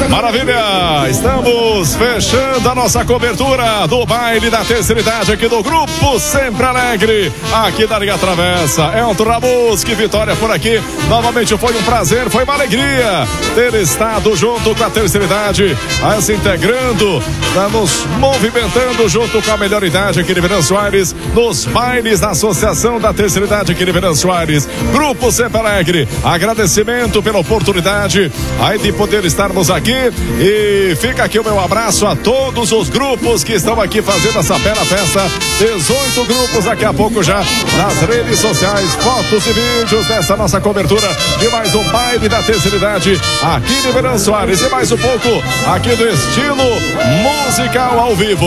Maravilha! Estamos fechando a nossa cobertura do baile da terceira idade aqui do Grupo Sempre Alegre, aqui da Liga Travessa. Elton Ramos, que vitória por aqui. Novamente foi um prazer, foi uma alegria ter estado junto com a terceira idade, se integrando, nos movimentando junto com a melhor idade aqui de Venâncio Aires, nos bailes da Associação da Terceira Idade aqui de Venâncio Aires. Grupo Sempre Alegre, agradecimento pela oportunidade aí de poder estarmos aqui, e fica aqui o meu abraço a todos os grupos que estão aqui fazendo essa bela festa. 18 grupos daqui a pouco já nas redes sociais, fotos e vídeos dessa nossa cobertura de mais um baile da terceira idade aqui de Venâncio Aires, e mais um pouco aqui do estilo musical ao vivo.